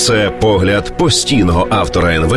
Це погляд постійного автора НВ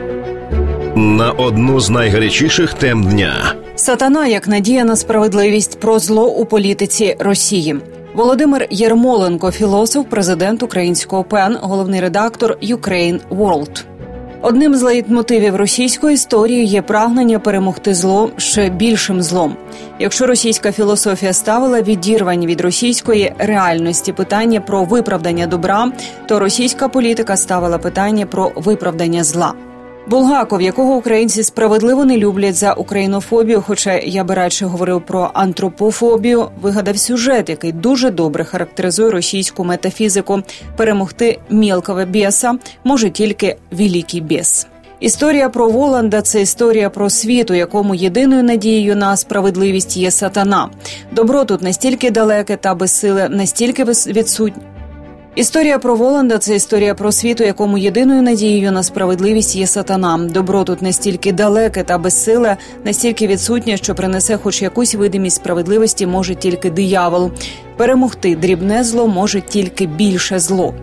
на одну з найгарячіших тем дня. Сатана як надія на справедливість, про зло у політиці Росії. Володимир Єрмоленко, філософ, президент українського ПЕН, головний редактор Ukraine World. Одним з лейтмотивів російської історії є прагнення перемогти зло ще більшим злом. Якщо російська філософія ставила відірвані від російської реальності питання про виправдання добра, то російська політика ставила питання про виправдання зла. Булгаков, якого українці справедливо не люблять за українофобію, хоча я би радше говорив про антропофобію, вигадав сюжет, який дуже добре характеризує російську метафізику. Перемогти мілкого бєса може тільки великий бєс. Історія про Воланда – це історія про світ, у якому єдиною надією на справедливість є сатана. Добро тут настільки далеке та безсиле, настільки відсутнє. Історія про Воланда – це історія про світ, у якому єдиною надією на справедливість є сатана. Добро тут настільки далеке та безсиле, настільки відсутнє, що принесе хоч якусь видимість справедливості може тільки диявол. Перемогти дрібне зло може тільки більше зло.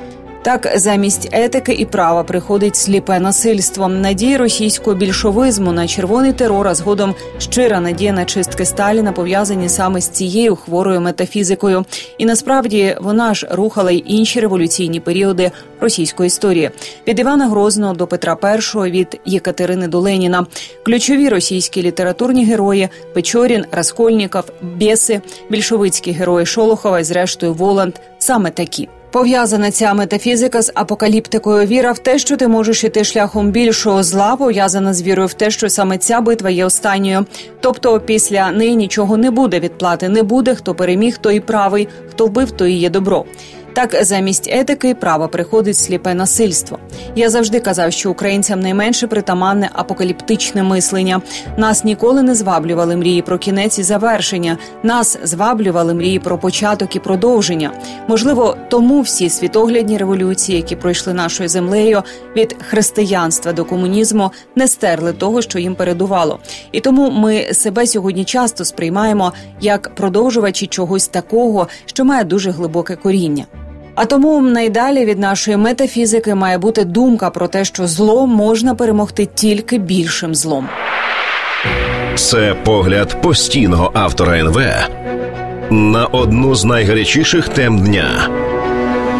Так, замість етики і права приходить сліпе насильство. Надії російського більшовизму на червоний терор, а згодом щира надія на чистки Сталіна пов'язані саме з цією хворою метафізикою. І насправді вона ж рухала й інші революційні періоди російської історії. Від Івана Грозного до Петра І, від Єкатерини до Леніна. Ключові російські літературні герої – Печорін, Раскольніков, Бєси, більшовицькі герої Шолохова і зрештою Воланд – саме такі. Пов'язана ця метафізика з апокаліптикою. Віра в те, що ти можеш іти шляхом більшого зла, пов'язана з вірою в те, що саме ця битва є останньою. Тобто після неї нічого не буде, відплати не буде, хто переміг, той і правий, хто вбив, той і є добро. Так, замість етики і права приходить сліпе насильство. Я завжди казав, що українцям найменше притаманне апокаліптичне мислення. Нас ніколи не зваблювали мрії про кінець і завершення. Нас зваблювали мрії про початок і продовження. Можливо, тому всі світоглядні революції, які пройшли нашою землею від християнства до комунізму, не стерли того, що їм передувало. І тому ми себе сьогодні часто сприймаємо як продовжувачі чогось такого, що має дуже глибоке коріння. А тому найдалі від нашої метафізики має бути думка про те, що зло можна перемогти тільки більшим злом. Це погляд постійного автора НВ на одну з найгарячіших тем дня.